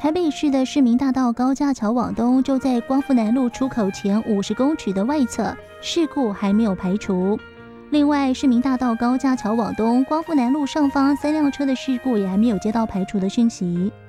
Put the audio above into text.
台北市的市民大道高架桥往东，就在光复南路出口前50公尺的外侧，事故还没有排除。另外，市民大道高架桥往东、光复南路上方3辆车的事故也还没有接到排除的讯息。